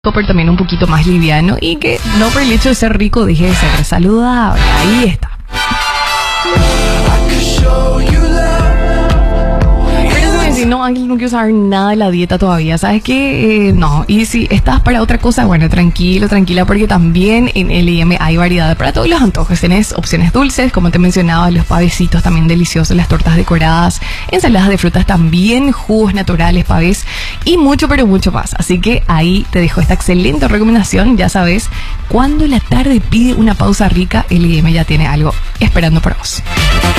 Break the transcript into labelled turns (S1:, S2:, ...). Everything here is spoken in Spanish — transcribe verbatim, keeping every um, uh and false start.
S1: pero también un poquito más liviano y que no por el hecho de ser rico deje de ser saludable. Ahí está. Si no, Ángel, no quiero saber nada de la dieta todavía. ¿Sabes qué? Eh, no. Y si estás para otra cosa, bueno, tranquilo, tranquila, porque también en L I M hay variedad para todos los antojos. Tienes opciones dulces, como te mencionaba, los pavecitos también deliciosos, las tortas decoradas, ensaladas de frutas también, jugos naturales, pavés y mucho, pero mucho más. Así que ahí te dejo esta excelente recomendación. Ya sabes, cuando la tarde pide una pausa rica, L I M ya tiene algo esperando por vos.